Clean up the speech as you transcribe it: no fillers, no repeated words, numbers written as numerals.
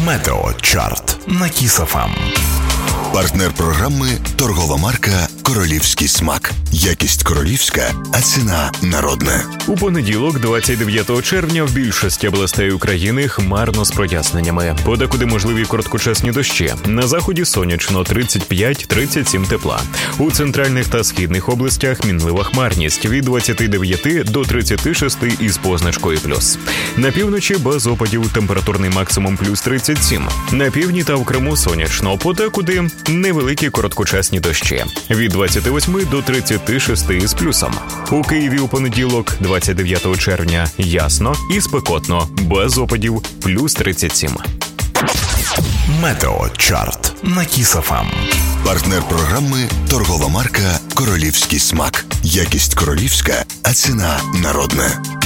Метеочарт на Кіс ФМ. Партнер програми – торгова марка «Королівський смак». Якість королівська, а ціна народна. У понеділок, 29 червня, в більшості областей України хмарно з проясненнями. Подекуди можливі короткочасні дощі. На заході сонячно, 35-37 тепла. У центральних та східних областях мінлива хмарність від 29 до 36 із позначкою плюс. На півночі без опадів, температурний максимум плюс 37. На півдні та в Криму сонячно, подекуди невеликі короткочасні дощі. Від 28 до 36 із плюсом. У Києві у понеділок, 29 червня, ясно і спекотно, без опадів, плюс 37. Метеочарт на Кіс ФМ. Партнер програми – торгова марка «Королівський смак». Якість королівська, а ціна народна.